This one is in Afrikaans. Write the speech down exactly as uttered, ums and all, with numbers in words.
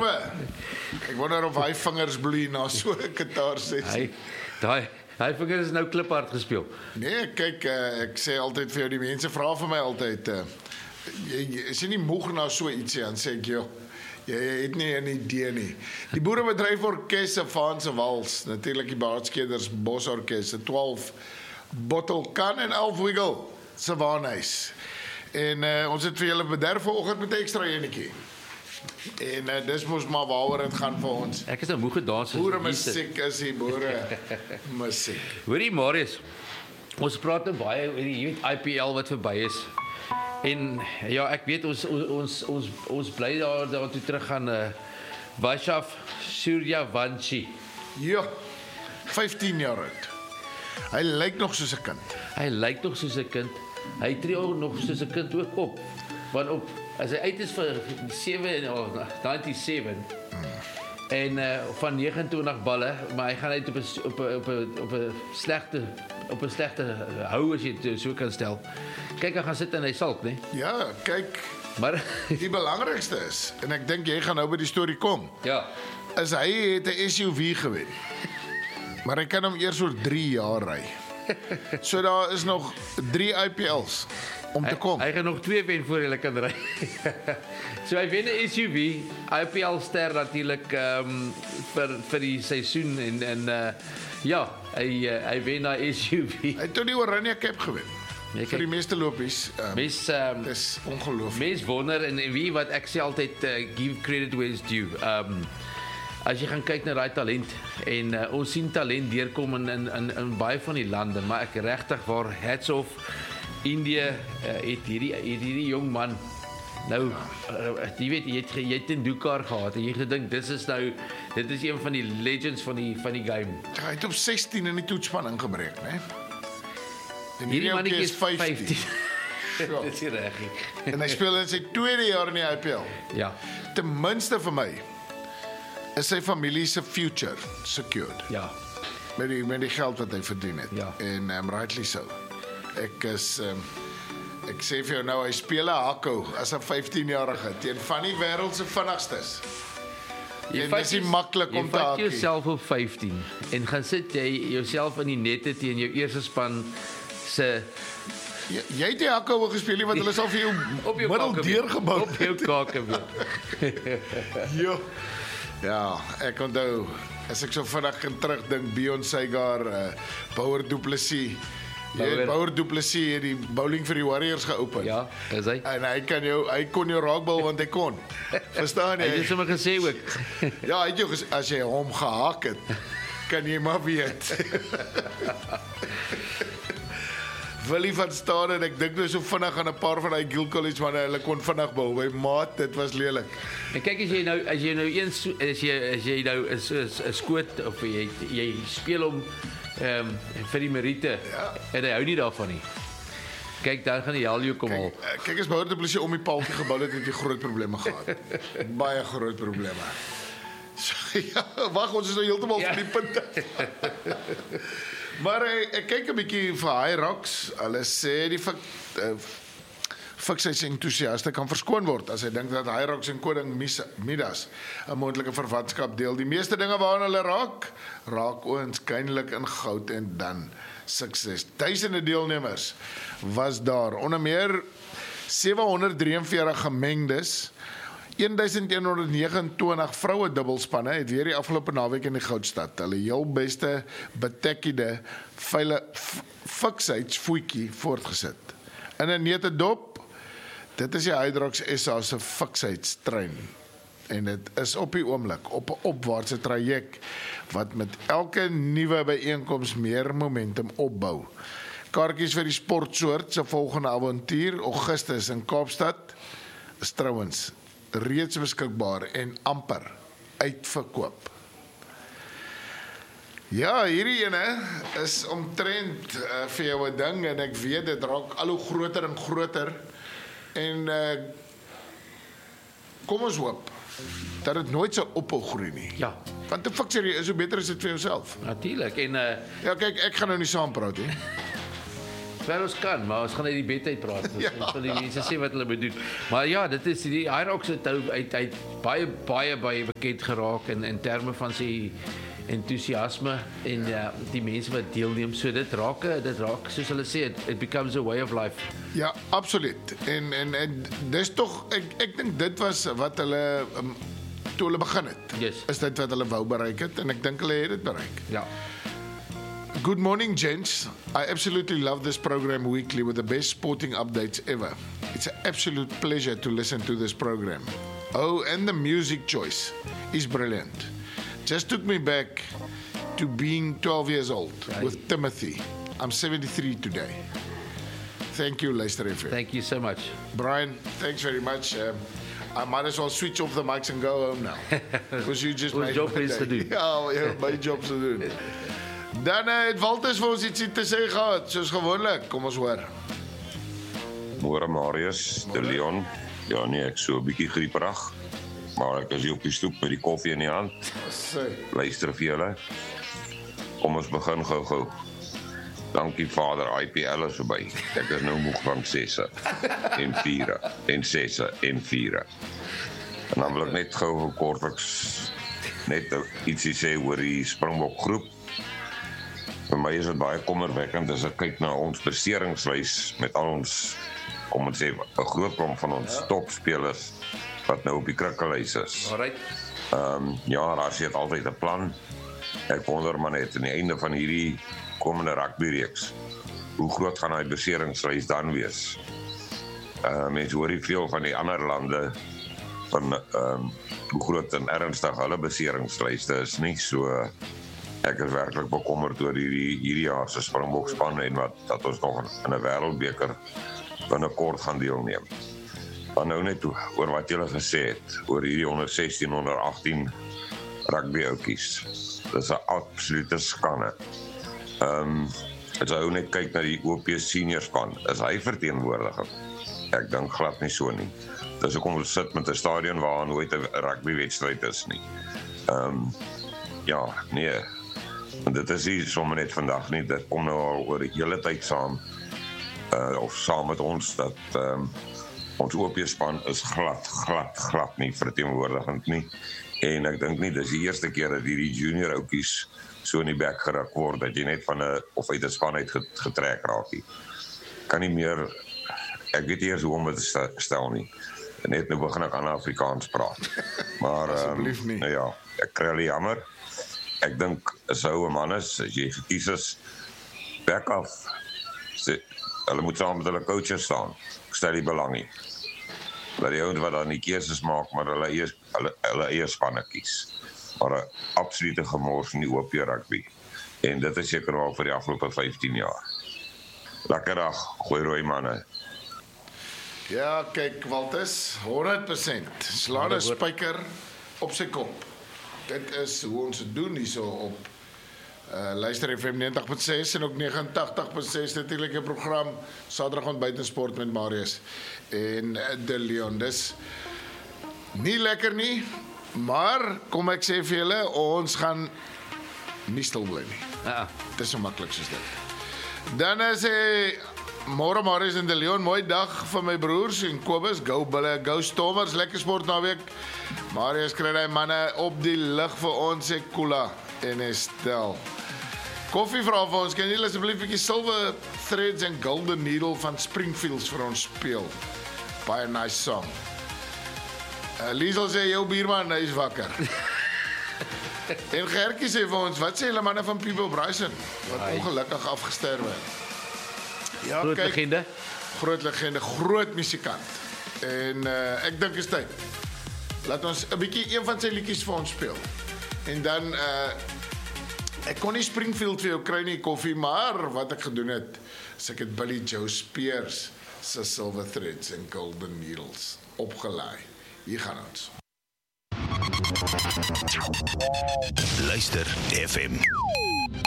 Merwe, ek wonder of hy vingers bloei na so 'n gitaarsessie. Hy, daai, hy vinger is nou kliphard gespeel. Nee, kyk, uh, ek sê altyd vir jou, die mense vra vir my altyd, uh, jy, jy, is jy nie moeg na so ietsie, dan sê ek, joh, jy, jy het nie 'n idee nie. Die Boerebedryf Orkes se Vaanse Wals, natuurlik die Baadskeders Bosorkes se twaalf Bottle Kan en elf Wiggle se Waanhuis. En uh, ons het vir julle bederf vanoggend met 'n ekstra enetjie. En uh, dis mos maar waaroor dit gaan vir ons. Ek is nou moeg gedans. Boere musiek is die boere musiek. Hoorie Marius, ons praat nou baie oor die jy weet I P L wat verby is. En ja, ek weet ons ons ons ons bly daar daartoe terug gaan uh, Vasav Suryavanshi. Ja, vyftien jaar oud. Hy lyk nog soos 'n kind. Hy lyk nog soos 'n kind. Hy tree ook nog soos 'n kind ook op. Want op as hy uit is vir sewe oh, negentien sewe hmm. en uh, van negenentwintig balle, maar hy gaan uit op 'n op 'n op 'n op 'n slegte op 'n slegte hou as jy dit so kan stel. Kyk, hy gaan sit en hy salk, né? Ja, kyk. Maar die belangrikste is, en ek dink jy gaan nou by die storie kom. Ja. Is hy het 'n S U V gewen. Maar hy kan hom eers oor drie jaar ry. So daar is nog drie I P Ls om te kom. Hy, hy gaan nog twee wen voor hy kan ry. So hy wen 'n S U V, I P L ster natuurlik ehm um, vir vir die seisoen en en uh, ja, hy uh, hy wen na S U V. Hy het toe die Oranje Cap gewen. Nee, vir die meeste lopies. Um, Mes um, dis ongelooflik. Mens wonder en, en wie wat ek sê altyd uh, give credit where it's due. Ehm um, As jy gaan kyk na daai talent en uh, ons sien talent deurkom in in in, in baie van die lande, maar ek regtig waar hats off Indië uh, het hierdie het hierdie jong man nou uh, jy weet jy het jy het in Dakar gehad en jy gedink dis is nou dit is een van die legends van die van die game. Ja, hy het op sestien in die toetsspan ingebreek, né? En hierdie mannetjie is vyftien. Ja. Dit is reg. En hy speel in sy tweede jaar in die I P L. Ja. Ten minste vir my is sy familie se future secured. Ja. Met die met die geld wat hy verdien het. Ja. En um, rightly so. Ek is um, ek sê vir jou nou hy speel 'n hakkou as 'n vyftien-jarige teen van die wêreld se vinnigstes. Jy dis nie maklik om te hakkie. hakkie. Jy vat jouself op vyftien en gaan sit jy jouself in die nette teen jou eerste span se Jy, jy het die hakkou gespeel wat hulle sal vir jou op jou middel deurgebou op jou kakebeen. Jo. Ja, ek onthou as ek so vinnig kan terugdink Bjorn Seigar, uh, Bouwer Du Plessis. Jy het Bouwer Du Plessis het die bowling vir die Warriors geopen. Ja, is hy. En hy kan jou hy kon jou raakbal want hy kon. Verstaan jy? Hy het sommer gesê ook. Ja, hy het jou gesê as jy hom gehak het, kan jy maar weet. Willie van Staden, ek dink nou so vinnig aan 'n paar van daai Gill College manne, hulle kon vinnig bou. My maat, dit was lelik. En kyk as jy nou as jy nou een as jy as jy nou is 'n skoot of jy jy speel hom ehm um, vir die Meriete ja. En hy hou nie daarvan nie. Kyk, dan gaan die Helio kom al. Kyk, kyk as Bouwer Du Plessis om die paaltjie gebou het, het jy groot probleme gehad. Baie groot probleme. So, ja, wag, ons is nou heeltemal ja. Van die punt. Maar ek, ek kyk 'n bietjie vir Hyrox. Hulle sê die fik, uh, fiksheidsentoesiaste kan verskoon word as hy dink dat Hyrox en koning Midas 'n moontlike verwantskap deel. Die meeste dinge waarna hulle raak, raak oënskynlik in goud en dan sukses. Duisende deelnemers was daar. Onder meer sewehonderddrieënveertig gemengdes. elf honderdnegenentwintig vroue dubbelspanne het weer die afgelope naweek in die Goudstad hulle heel beste betekende vele fiksheidsvoetjie voortgesit. In 'n netedop, dit is die Hyrox S A se fiksheidstrein. En dit is op die oomblik op 'n opwaartse traject wat met elke nuwe byeenkoms meer momentum opbou. Kaartjies vir die sportsoort se volgende avontuur Augustus in Kaapstad is trouens reeds beskikbaar en amper uitverkoop. Ja, hierdie ene is omtrent uh, vir jou 'n ding en ek weet dit raak al hoe groter en groter en uh, kom ons hoop dat dit nooit sou ophou groei nie. Ja. Want 'n fiksie is hoe beter is dit vir jouself. Natuurlik en uh, ja, kyk, ek gaan nou nie saam praat nie. Wel ons kan, maar ons gaan uit die bed uit praat. Ons Ja. sal die mense sê wat hulle moet doen. Maar ja, dit is die Hyrox het uit uit baie baie baie bekend geraak in in terme van sy entoesiasme en ja, die mense wat deelneem. So dit raak dit raak soos hulle sê, it, it becomes a way of life. Ja, absoluut. En en en dis tog ek ek dink dit was wat hulle um, toe hulle begin het. Yes. Is dit wat hulle wou bereik het en ek dink hulle het dit bereik. Ja. Good morning, gents. I absolutely love this program weekly with the best sporting updates ever. It's an absolute pleasure to listen to this program. Oh, and the music choice is brilliant. Just took me back to being twelve years old with Timothy. I'm seventy-three today. Thank you, Leicester F M. Thank you so much. Brian, thanks very much. Um, I might as well switch off the mics and go home now. Because you just Ons made job my is day. te doen. Ja, ja, my job te doen. Dan uh, het Walters vir ons ietsie te sê gehad, soos gewoonlik. Kom ons hoor. Môre Marius, de Leon. Ja nee, ek so 'n bietjie grieperig. Maar ek is hier op die stoep met die koffie in die hand. Sê. Luister vir julle. Kom ons begin gou-gou. Dankie Vader, I P L is verby. Ek is nou moeg van sesse en viere en sesse en viere. En dan wil ek net gou kortliks net ietsie sê oor die Springbok groep. Vir my is dit baie kommerwekkend as ek kyk na ons presteringslys met al ons, kom ons sê, 'n groot klomp van ons ja. topspelers wat nou op die krikkelys is. Alright. Ehm um, ja, daar sit altyd 'n plan. Ek wonder maar net aan die einde van hierdie komende rugbyreeks, hoe groot gaan daai beseringslys dan wees? Uh mense hoor veel van die ander lande van ehm um, hoe groot en ernstig hulle beseringslyste is nie, so ek is werklik bekommerd oor hierdie hierdie jaar se Springbok span en wat dat ons nog in 'n wêreldbeker binnekort gaan deelneem. Dan nou net oor wat julle gesê het oor hierdie onder sestien onder agtien rugby ouetjies. Dis 'n absolute skande. Ehm um, as jy net kyk na die O P senior span, is hy verteenwoordiger? Ek dink glad nie so nie. Dis hoekom ons sit met 'n stadion waar nooit 'n rugbywedstryd is nie. Ehm um, ja, nee. En dit is nie sommer net vandag nie, dit kom nou al oor die hele tyd saam. Uh, of saam met ons dat ehm um, ons O P span is glad, glad, glad nie verteenwoordigend nie. En ek dink nie dis die eerste keer dat hierdie junior ouetjies so in die bek geruk word dat jy net van 'n of uit 'n span uit getrek raak nie. Kan nie meer, ek weet nie eers hoe om dit te stel nie. Net nou begin ek aan Afrikaans praat. Maar Asseblief um, nie. nou ja, ek kry hulle jammer. Ek dink as ou 'n man is, as jy gekies is, back af. Sê, hulle moet saam met hulle coaches staan. Ek stel nie belang nie. Laat die ouens wat dan die keuses maak, maar hulle eie hulle, hulle eie spanne kies. Maar 'n absolute gemors in die O P rugby. En dit is seker al vir die afgelope vyftien jaar. Lekker dag, goeie rooi manne. Ja, kyk Walters, honderd persent. Slaan 'n spyker op sy kop. Dit is hoe ons dit doen hierso op uh, Luister F M negentig punt ses en ook negenentagtig punt ses natuurlik 'n program Saterdag aan buitensport met Marius en uh, De Leon. Dis nie lekker nie, maar kom ek sê vir julle, ons gaan nie stil bly nie. Ja. Dit is so maklik soos dit. Dan is hy môre Marius en De Leon, mooi dag vir my broers en Kobus, go Bulle, go Stormers, lekker sport naweek. Marius kry hy manne op die lig vir ons, sê Kula en Estel. Koffie vra vir ons, kan jy asseblief 'n bietjie Silver Threads and Golden Needle van Springfields vir ons speel? Baie nice song. Uh, Liesel sê, jou bierman, hy is wakker. En Gertjie sê vir ons, wat sê hulle manne van People Bryson, wat Ai. ongelukkig afgesterwe het? Ja, Groot kyk, legende. groot legende, groot musikant. En uh, ek dink is tyd. Laat ons 'n bietjie een van sy liedjies vir ons speel. En dan uh ek kon nie Springfield vir jou kry nie koffie, maar wat ek gedoen het, is ek het Billy Joe Spears se Silver Threads and Golden Needles opgelaai. Hier gaan ons. Luister F M.